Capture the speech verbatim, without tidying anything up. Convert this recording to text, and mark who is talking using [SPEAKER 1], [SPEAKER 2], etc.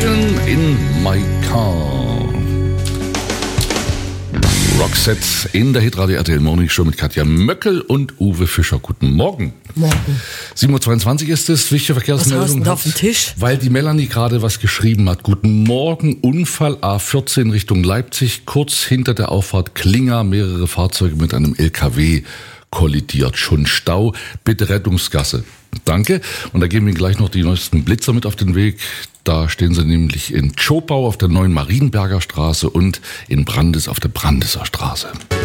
[SPEAKER 1] Chillin' in my car. Roxette in der Hitradio R T L Morning Show mit Katja Möckel und Uwe Fischer. Guten Morgen.
[SPEAKER 2] Morgen.
[SPEAKER 1] sieben Uhr zweiundzwanzig ist es, wichtige Verkehrsmeldung.
[SPEAKER 2] Was hast du da auf dem Tisch?
[SPEAKER 1] Weil die Melanie gerade was geschrieben hat. Guten Morgen, Unfall A vierzehn Richtung Leipzig, kurz hinter der Auffahrt Klinga, mehrere Fahrzeuge mit einem L K W kollidiert. Schon Stau, bitte Rettungsgasse. Danke. Und da geben wir gleich noch die neuesten Blitzer mit auf den Weg. Da stehen sie nämlich in Tschopau auf der neuen Marienberger Straße und in Brandes auf der Brandeser Straße.